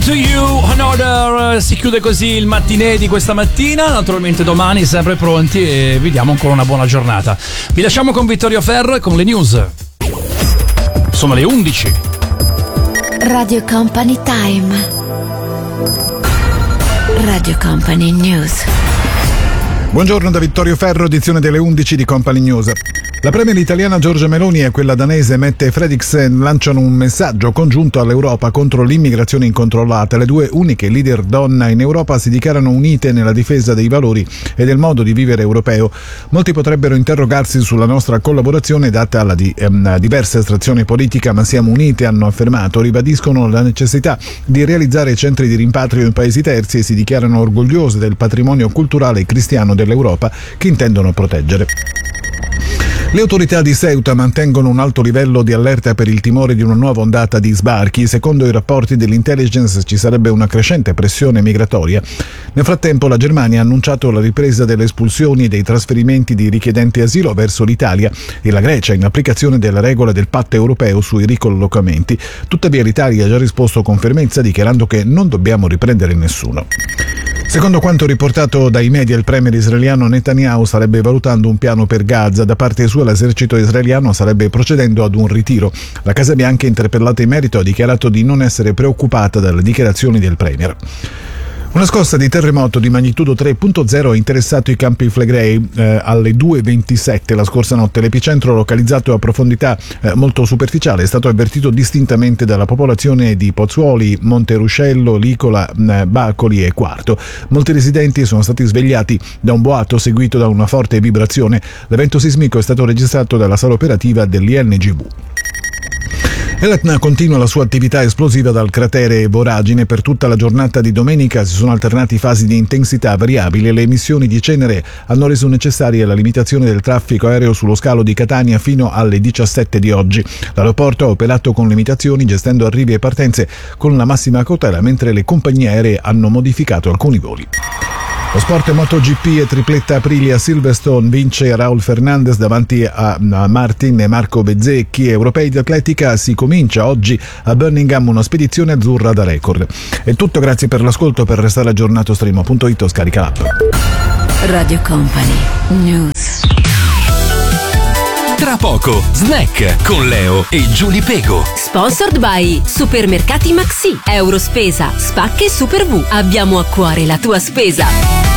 to You Another. Si chiude così il mattinè di questa mattina. Naturalmente domani sempre pronti e vi diamo ancora una buona giornata. Vi lasciamo con Vittorio Ferro e con le news. Sono le 11. Radio Company Time. Radio Company News. Buongiorno da Vittorio Ferro, edizione delle 11 di Company News. La premier italiana Giorgia Meloni e quella danese Mette Frederiksen lanciano un messaggio congiunto all'Europa contro l'immigrazione incontrollata. Le due uniche leader donna in Europa si dichiarano unite nella difesa dei valori e del modo di vivere europeo. Molti potrebbero interrogarsi sulla nostra collaborazione data la diversa estrazione politica, ma siamo unite, hanno affermato. Ribadiscono la necessità di realizzare centri di rimpatrio in paesi terzi e si dichiarano orgogliose del patrimonio culturale e cristiano dell'Europa che intendono proteggere. Le autorità di Ceuta mantengono un alto livello di allerta per il timore di una nuova ondata di sbarchi. Secondo i rapporti dell'intelligence ci sarebbe una crescente pressione migratoria. Nel frattempo la Germania ha annunciato la ripresa delle espulsioni e dei trasferimenti di richiedenti asilo verso l'Italia e la Grecia in applicazione della regola del patto europeo sui ricollocamenti. Tuttavia l'Italia ha già risposto con fermezza dichiarando che non dobbiamo riprendere nessuno. Secondo quanto riportato dai media, il premier israeliano Netanyahu starebbe valutando un piano per Gaza. Da parte sua l'esercito israeliano starebbe procedendo ad un ritiro. La Casa Bianca, interpellata in merito, ha dichiarato di non essere preoccupata dalle dichiarazioni del premier. Una scossa di terremoto di magnitudo 3.0 ha interessato i Campi Flegrei alle 2:27 la scorsa notte. L'epicentro, localizzato a profondità molto superficiale, è stato avvertito distintamente dalla popolazione di Pozzuoli, Monteruscello, Licola, Bacoli e Quarto. Molti residenti sono stati svegliati da un boato seguito da una forte vibrazione. L'evento sismico è stato registrato dalla sala operativa dell'INGV. L'Etna continua la sua attività esplosiva dal cratere Voragine. Per tutta la giornata di domenica si sono alternati fasi di intensità variabili e le emissioni di cenere hanno reso necessaria la limitazione del traffico aereo sullo scalo di Catania fino alle 17 di oggi. L'aeroporto ha operato con limitazioni, gestendo arrivi e partenze con la massima cautela, mentre le compagnie aeree hanno modificato alcuni voli. Lo sport MotoGP e tripletta Aprilia a Silverstone, vince Raul Fernandez davanti a Martin e Marco Bezzecchi. Europei di atletica, si comincia oggi a Birmingham una spedizione azzurra da record. È tutto, grazie per l'ascolto. Per restare aggiornato stream.it o scarica l'app. Radio Company News. Tra poco, Snack con Leo e Giulia Pego. Sponsored by Supermercati Maxi, Eurospesa, Spacche e Super V. Abbiamo a cuore la tua spesa.